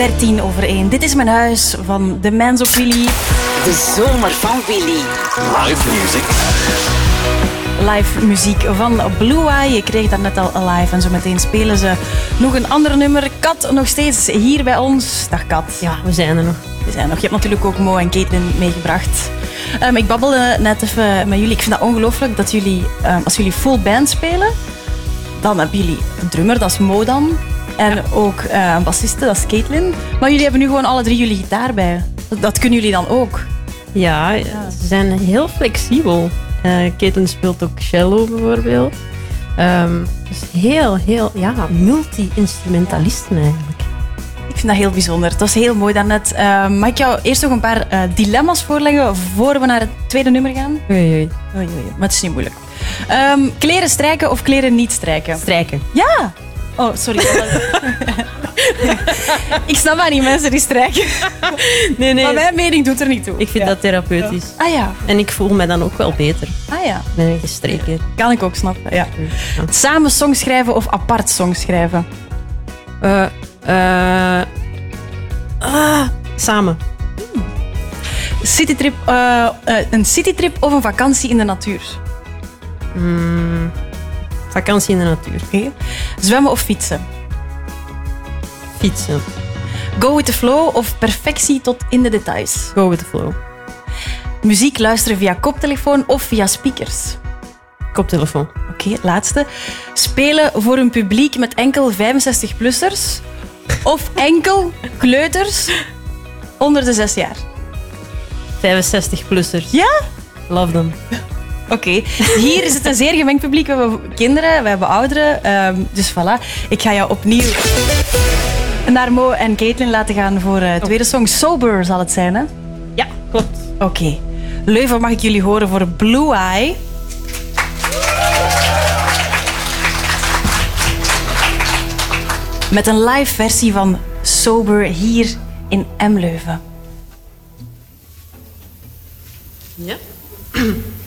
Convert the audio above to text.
1:13. Dit is mijn huis van The Mans of Willy. De zomer van Willy. Live music. Live muziek van Blue Eye. Je kreeg dat net al live en zo meteen spelen ze nog een ander nummer. Kat nog steeds hier bij ons. Dag Kat. Ja, we zijn er nog. We zijn nog. Je hebt natuurlijk ook Mo en Caitlin meegebracht. Ik babbelde net even met jullie. Ik vind dat ongelooflijk dat jullie, als jullie full band spelen, dan hebben jullie een drummer, dat is Mo dan. En ook een bassiste, dat is Caitlin. Maar jullie hebben nu gewoon alle drie jullie gitaar bij. Dat kunnen jullie dan ook? Ja, ze zijn heel flexibel. Caitlin speelt ook cello bijvoorbeeld. Dus heel multi-instrumentalisten eigenlijk. Ik vind dat heel bijzonder. Het was heel mooi daarnet. Mag ik jou eerst nog een paar dilemma's voorleggen voor we naar het tweede nummer gaan? Oei. Maar het is niet moeilijk. Kleren strijken of kleren niet strijken? Strijken. Ja! Oh, sorry. Ik snap maar niet mensen die strijken. Nee. Maar mijn mening doet er niet toe. Ik vind dat therapeutisch. Ah ja. En ik voel me dan ook wel beter. Ah ja. Ben ik gestreken. Kan ik ook snappen, ja. Samen songs schrijven of apart songs schrijven? Samen. Citytrip, een citytrip of een vakantie in de natuur? Vakantie in de natuur. Okay. Zwemmen of fietsen? Fietsen. Go with the flow of perfectie tot in de details? Go with the flow. Muziek luisteren via koptelefoon of via speakers? Koptelefoon. Oké, laatste. Spelen voor een publiek met enkel 65-plussers of enkel kleuters onder de 6 jaar? 65-plussers. Ja? Love them. Oké. Hier is het een zeer gemengd publiek. We hebben kinderen, we hebben ouderen. Dus voilà. Ik ga jou opnieuw naar Mo en Caitlin laten gaan voor de tweede song. Sober zal het zijn, hè? Ja, klopt. Oké. Leuven mag ik jullie horen voor Blue Eye. Met een live versie van Sober hier in M Leuven. Ja.